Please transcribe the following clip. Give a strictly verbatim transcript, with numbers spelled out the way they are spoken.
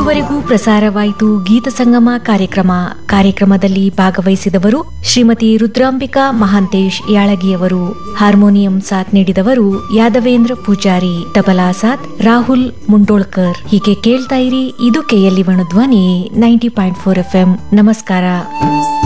ಇದುವರೆಗೂ ಪ್ರಸಾರವಾಯಿತು ಗೀತ ಸಂಗಮ ಕಾರ್ಯಕ್ರಮ. ಕಾರ್ಯಕ್ರಮದಲ್ಲಿ ಭಾಗವಹಿಸಿದವರು ಶ್ರೀಮತಿ ರುದ್ರಾಂಬಿಕಾ ಮಹಾಂತೇಶ್ ಯಾಳಗಿಯವರು. ಹಾರ್ಮೋನಿಯಂ ಸಾಥ್ ನೀಡಿದವರು ಯಾದವೇಂದ್ರ ಪೂಜಾರಿ. ತಬಲಾ ಸಾಥ್ ರಾಹುಲ್ ಮುಂಡೋಳ್ಕರ್. ಹೀಗೆ ಕೇಳ್ತಾ ಇರಿ, ಇದು ಕೆಎಲ್ಇ ಧ್ವನಿ ninety point four F M. ನಮಸ್ಕಾರ.